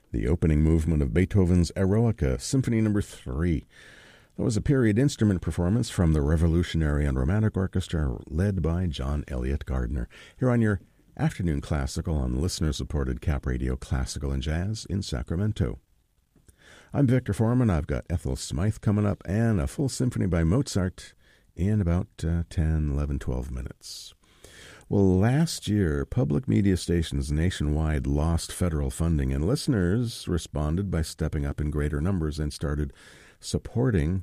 the opening movement of Beethoven's Eroica, Symphony No. 3. That was a period instrument performance from the Revolutionary and Romantic Orchestra led by John Elliott Gardner. Here on your afternoon classical on listener-supported Cap Radio Classical and Jazz in Sacramento. I'm Victor Foreman. I've got Ethel Smythe coming up and a full symphony by Mozart in about 10, 11, 12 minutes. Well, last year, public media stations nationwide lost federal funding, and listeners responded by stepping up in greater numbers and started funding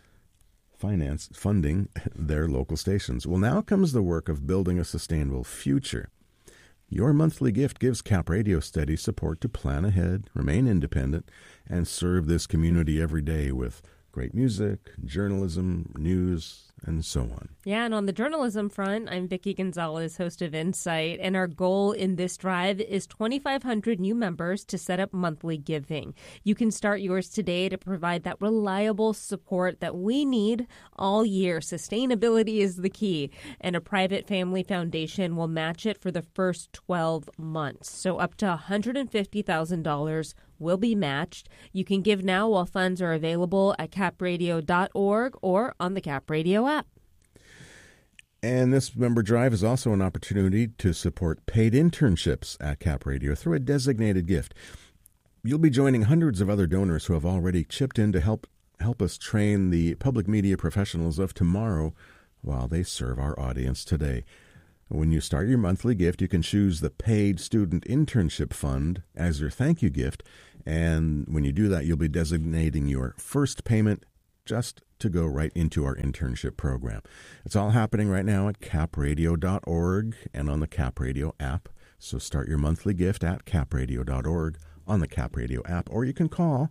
their local stations. Well, now comes the work of building a sustainable future. Your monthly gift gives Cap Radio steady support to plan ahead, remain independent, and serve this community every day with great music, journalism, news, and so on. Yeah, and on the journalism front, I'm Vicki Gonzalez, host of Insight, and our goal in this drive is 2,500 new members to set up monthly giving. You can start yours today to provide that reliable support that we need all year. Sustainability is the key, and a private family foundation will match it for the first 12 months. So up to $150,000 will be matched. You can give now while funds are available at capradio.org or on the Cap Radio app. And this member drive is also an opportunity to support paid internships at Cap Radio through a designated gift. You'll be joining hundreds of other donors who have already chipped in to help us train the public media professionals of tomorrow while they serve our audience today. When you start your monthly gift, you can choose the Paid Student Internship Fund as your thank you gift. And when you do that, you'll be designating your first payment just to go right into our internship program. It's all happening right now at capradio.org and on the Cap Radio app. So start your monthly gift at capradio.org on the Cap Radio app, or you can call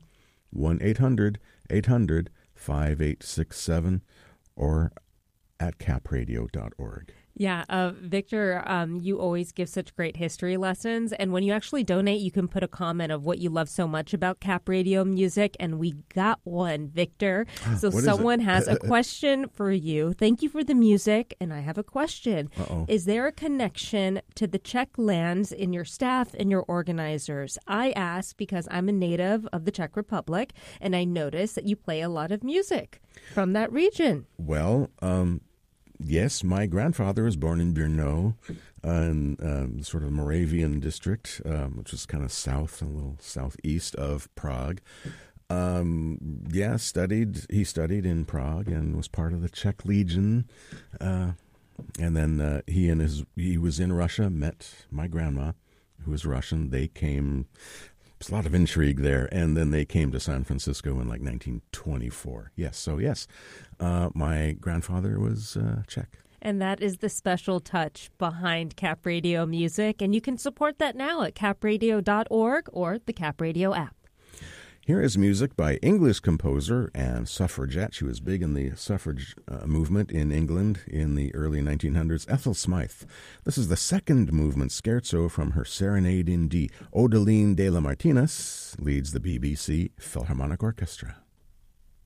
1-800-800-5867 or at capradio.org. Yeah, Victor, you always give such great history lessons. And when you actually donate, you can put a comment of what you love so much about Cap Radio music. And we got one, Victor. So someone has a question for you. Thank you for the music. And I have a question. Is there a connection to the Czech lands in your staff and your organizers? I ask because I'm a native of the Czech Republic, and I notice that you play a lot of music from that region. Well, yes, my grandfather was born in Brno, in sort of Moravian district, which is kind of south, a little southeast of Prague. He studied in Prague and was part of the Czech Legion. And then he was in Russia, met my grandma, who was Russian. They came. There's a lot of intrigue there, and then they came to San Francisco in like 1924. Yes, my grandfather was Czech. And that is the special touch behind Cap Radio music, and you can support that now at capradio.org or the Cap Radio app. Here is music by English composer and suffragette. She was big in the suffrage movement in England in the early 1900s, Ethel Smythe. This is the second movement scherzo from her Serenade in D. Odeline de la Martinez leads the BBC Philharmonic Orchestra.